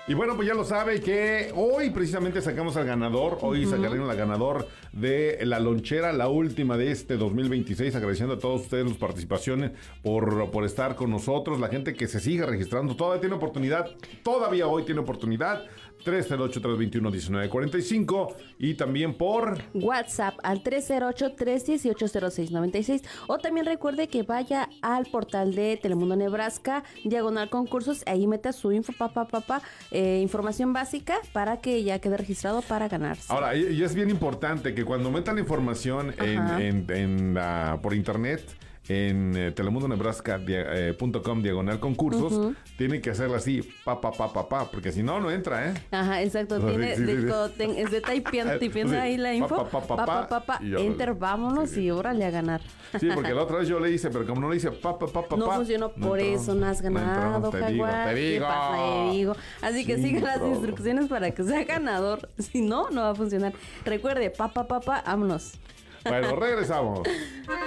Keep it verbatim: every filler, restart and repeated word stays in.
Y bueno, pues ya lo sabe que hoy precisamente sacamos al ganador. Hoy uh-huh. sacaron la ganador de la lonchera, la última de este dos mil veintiséis. Agradeciendo a todos ustedes sus participaciones por, por estar con nosotros. La gente que se sigue registrando todavía tiene oportunidad. Todavía hoy tiene oportunidad. tres cero ocho, tres dos uno, uno nueve cuatro cinco. Y también por WhatsApp al tres cero ocho, tres uno ocho, cero seis nueve seis. O también recuerde que vaya al portal de Telemundo Nebraska, diagonal concursos. Ahí meta su info, papá, papá. Eh, información básica para que ya quede registrado para ganarse. Ahora, y, y es bien importante que cuando metan la información en, en, en la, por internet, en eh, telemundo nebraska punto com diagonal concursos, uh-huh. tiene que hacerla así, pa, pa, pa, pa, pa, porque si no, no entra, ¿eh? Ajá, exacto. O sea, tiene, sí, de, sí, sí. Ten, es de typeando, typeando sí. ahí la info, pa, pa, pa, pa, pa, pa, pa, yo, enter, vámonos sí. y órale a ganar. Sí, porque la otra vez yo le hice, pero como no le hice pa, pa, pa, pa, no pa, funcionó, no por entró, eso no has ganado, no te digo, te digo. ¿Qué pasa? Te digo. Así que sí, sigan las instrucciones para que sea ganador. Si no, no va a funcionar. Recuerde, pa, pa, pa, pa, vámonos. Bueno, regresamos.